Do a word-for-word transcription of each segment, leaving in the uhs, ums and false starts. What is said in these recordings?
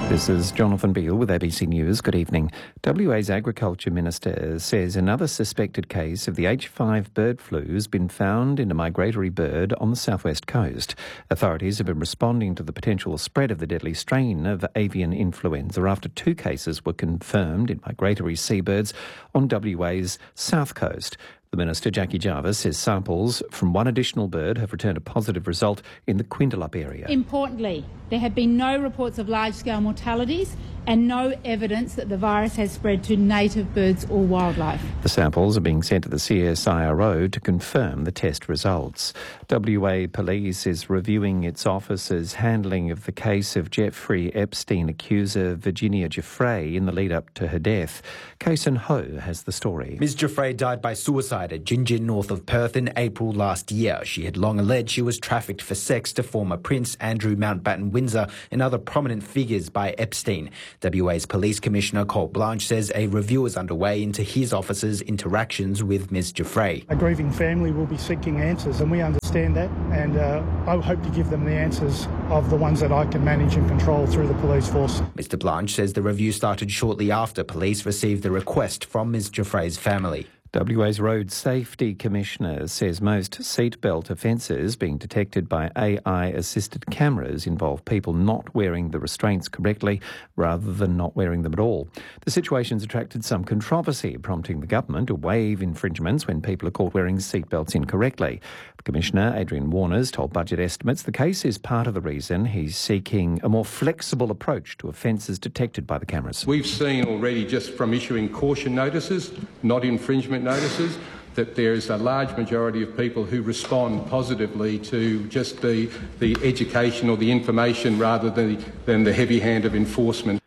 This is Jonathan Beale with A B C News. Good evening. W A's Agriculture Minister says another suspected case of the H five bird flu has been found in a migratory bird on the southwest coast. Authorities have been responding to the potential spread of the deadly strain of avian influenza after two cases were confirmed in migratory seabirds on W A's south coast. The Minister, Jackie Jarvis, says samples from one additional bird have returned a positive result in the Quindalup area. Importantly, there have been no reports of large-scale mortalities and no evidence that the virus has spread to native birds or wildlife. The samples are being sent to the C S I R O to confirm the test results. W A Police is reviewing its officers' handling of the case of Jeffrey Epstein accuser Virginia Giuffre in the lead-up to her death. Kason Ho has the story. Miz Giuffre died by suicide at Gingin, north of Perth, in April last year. She had long alleged she was trafficked for sex to former Prince Andrew Mountbatten Windsor and other prominent figures by Epstein. W A's Police Commissioner Colt Blanche says a review is underway into his officer's interactions with Miz Giuffre. A grieving family will be seeking answers, and we understand that, and uh, I hope to give them the answers of the ones that I can manage and control through the police force. Mister Blanche says the review started shortly after police received the request from Miz Giuffre's family. W A's Road Safety Commissioner says most seatbelt offences being detected by A I-assisted cameras involve people not wearing the restraints correctly rather than not wearing them at all. The situation's attracted some controversy, prompting the government to waive infringements when people are caught wearing seatbelts incorrectly. The Commissioner, Adrian Warners, told Budget Estimates the case is part of the reason he's seeking a more flexible approach to offences detected by the cameras. We've seen already, just from issuing caution notices, not infringement notices, that there is a large majority of people who respond positively to just the, the education or the information rather than, than the heavy hand of enforcement.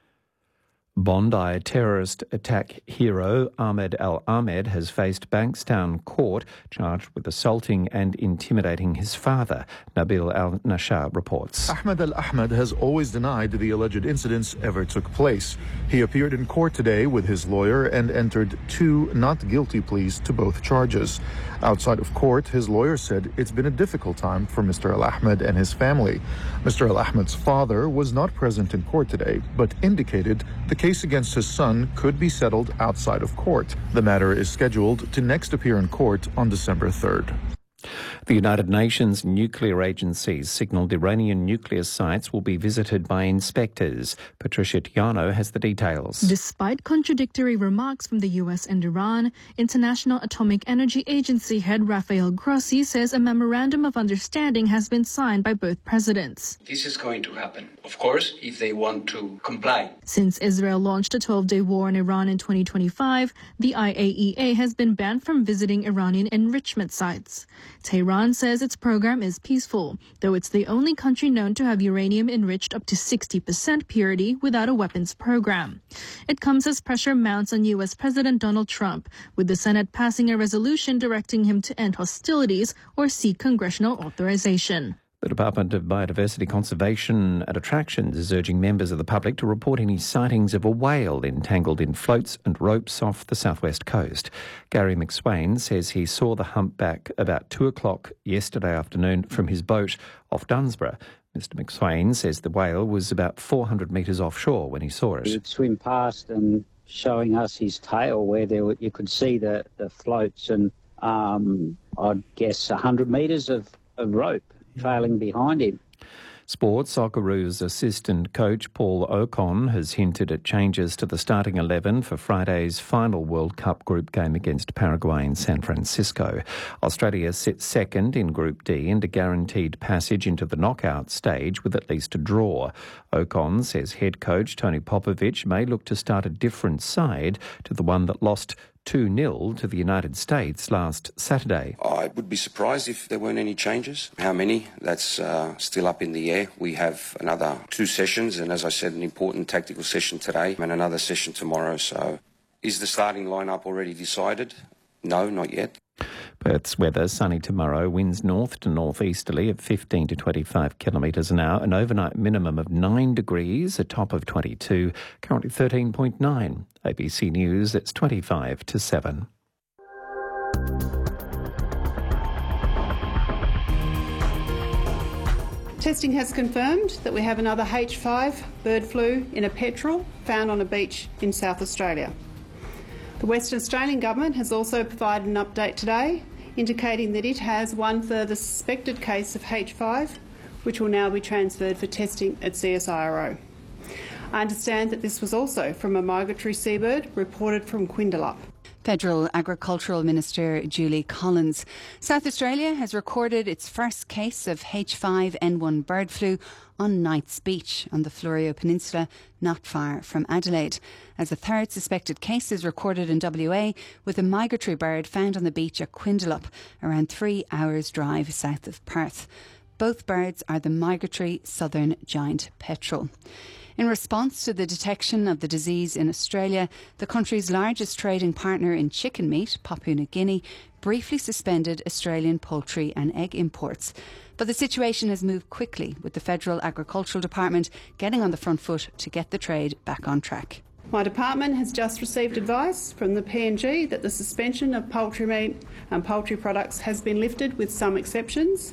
Bondi terrorist attack hero Ahmed Al-Ahmed has faced Bankstown Court charged with assaulting and intimidating his father. Nabil Al-Nashar reports. Ahmed Al-Ahmed has always denied the alleged incidents ever took place. He appeared in court today with his lawyer and entered two not guilty pleas to both charges. Outside of court, his lawyer said it's been a difficult time for Mister Al-Ahmed and his family. Mister Al-Ahmed's father was not present in court today, but indicated the case against his son could be settled outside of court. The matter is scheduled to next appear in court on December third. The United Nations nuclear agencies signalled Iranian nuclear sites will be visited by inspectors. Patricia Tiano has the details. Despite contradictory remarks from the U S and Iran, International Atomic Energy Agency head Rafael Grossi says a memorandum of understanding has been signed by both presidents. This is going to happen, of course, if they want to comply. Since Israel launched a twelve-day war in Iran in twenty twenty-five, the I A E A has been banned from visiting Iranian enrichment sites. Tehran says its program is peaceful, though it's the only country known to have uranium enriched up to sixty percent purity without a weapons program. It comes as pressure mounts on U S President Donald Trump, with the Senate passing a resolution directing him to end hostilities or seek congressional authorization. The Department of Biodiversity Conservation and Attractions is urging members of the public to report any sightings of a whale entangled in floats and ropes off the southwest coast. Gary McSwain says he saw the humpback about two o'clock yesterday afternoon from his boat off Dunsborough. Mister McSwain says the whale was about four hundred metres offshore when he saw it. He would swim past and showing us his tail where there were, you could see the, the floats and um, I'd guess one hundred metres of, of rope trailing behind him. Sports, Socceroos assistant coach Paul Ocon has hinted at changes to the starting eleven for Friday's final World Cup group game against Paraguay in San Francisco. Australia sits second in Group D and a guaranteed passage into the knockout stage with at least a draw. Ocon says head coach Tony Popovich may look to start a different side to the one that lost two nil to the United States last Saturday. I would be surprised if there weren't any changes. How many? That's uh, still up in the air. We have another two sessions and, as I said, an important tactical session today and another session tomorrow. So is the starting lineup already decided? No, not yet. Perth's weather, sunny tomorrow, winds north to northeasterly at fifteen to twenty-five kilometres an hour, an overnight minimum of nine degrees, a top of twenty-two, currently thirteen point nine. A B C News, it's twenty-five to seven. Testing has confirmed that we have another H five bird flu in a petrel found on a beach in South Australia. The Western Australian Government has also provided an update today indicating that it has one further suspected case of H five, which will now be transferred for testing at C S I R O. I understand that this was also from a migratory seabird reported from Quindalup. Federal Agricultural Minister Julie Collins. South Australia has recorded its first case of H five N one bird flu on Knights Beach on the Florio Peninsula, not far from Adelaide, as a third suspected case is recorded in W A with a migratory bird found on the beach at Quindalup, around three hours' drive south of Perth. Both birds are the migratory southern giant petrel. In response to the detection of the disease in Australia, the country's largest trading partner in chicken meat, Papua New Guinea, briefly suspended Australian poultry and egg imports. But the situation has moved quickly, with the Federal Agricultural Department getting on the front foot to get the trade back on track. My department has just received advice from the P N G that the suspension of poultry meat and poultry products has been lifted with some exceptions.